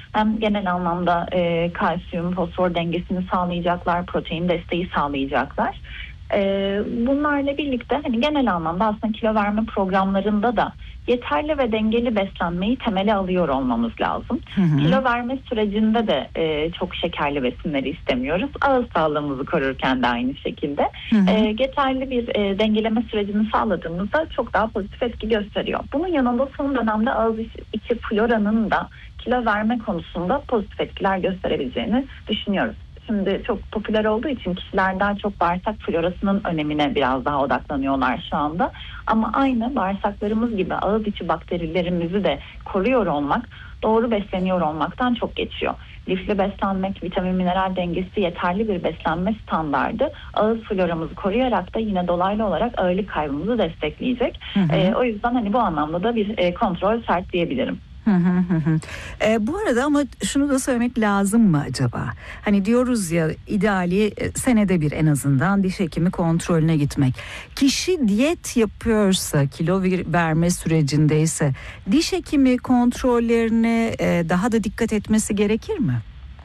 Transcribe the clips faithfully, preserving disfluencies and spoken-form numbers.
hem genel anlamda e, kalsiyum, fosfor dengesini sağlayacaklar, protein desteği sağlayacaklar. Ee, bunlarla birlikte hani genel anlamda aslında kilo verme programlarında da yeterli ve dengeli beslenmeyi temele alıyor olmamız lazım. Hı hı. Kilo verme sürecinde de e, çok şekerli besinleri istemiyoruz. Ağız sağlığımızı korurken de aynı şekilde. Hı hı. E, yeterli bir e, dengeleme sürecini sağladığımızda çok daha pozitif etki gösteriyor. Bunun yanında son dönemde ağız içi floranın da kilo verme konusunda pozitif etkiler gösterebileceğini düşünüyoruz. Şimdi çok popüler olduğu için kişiler daha çok bağırsak florasının önemine biraz daha odaklanıyorlar şu anda. Ama aynı bağırsaklarımız gibi ağız içi bakterilerimizi de koruyor olmak, doğru besleniyor olmaktan çok geçiyor. Lifli beslenmek, vitamin mineral dengesi, yeterli bir beslenme standardı ağız floramızı koruyarak da yine dolaylı olarak ağırlık kaybımızı destekleyecek. Hı hı. E, o yüzden hani bu anlamda da bir e, kontrol şart diyebilirim. Hı hı hı. E, bu arada ama şunu da söylemek lazım mı acaba? Hani diyoruz ya, ideali e, senede bir en azından diş hekimi kontrolüne gitmek. Kişi diyet yapıyorsa, kilo verme sürecindeyse diş hekimi kontrollerine e, daha da dikkat etmesi gerekir mi?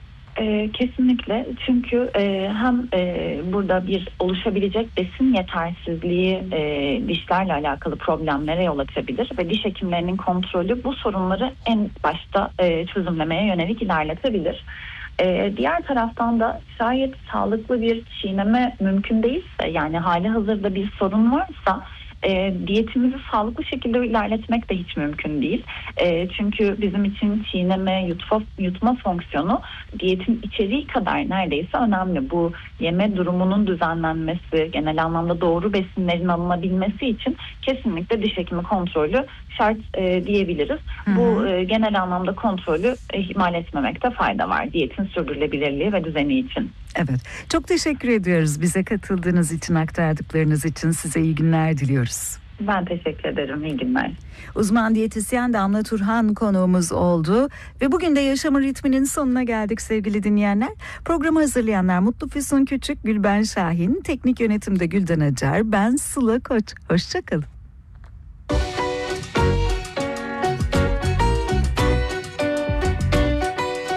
E, kesinlikle, çünkü e, hem e, burada bir oluşabilecek besin yetersizliği e, dişlerle alakalı problemlere yol açabilir ve diş hekimlerinin kontrolü bu sorunları en başta e, çözümlemeye yönelik ilerletebilir. E, diğer taraftan da şayet sağlıklı bir çiğneme mümkün değilse, yani hali hazırda bir sorun varsa E, diyetimizi sağlıklı şekilde ilerletmek de hiç mümkün değil. E, çünkü bizim için çiğneme, yutma, yutma fonksiyonu diyetin içeriği kadar neredeyse önemli. Bu yeme durumunun düzenlenmesi, genel anlamda doğru besinlerin alınabilmesi için kesinlikle diş hekimi kontrolü şart e, diyebiliriz. Hı-hı. Bu e, genel anlamda kontrolü e, ihmal etmemekte fayda var diyetin sürdürülebilirliği ve düzeni için. Evet. Çok teşekkür ediyoruz bize katıldığınız için, aktardıklarınız için. Size iyi günler diliyoruz. Ben teşekkür ederim. İyi günler. Uzman diyetisyen Damla Turhan konuğumuz oldu ve bugün de Yaşamın Ritmi'nin sonuna geldik sevgili dinleyenler. Programı hazırlayanlar Mutlu Füsun Küçük, Gülben Şahin, teknik yönetimde Gülden Acar, ben Sıla Koç. Hoşçakalın.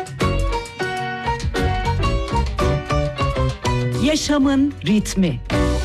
Yaşamın Ritmi.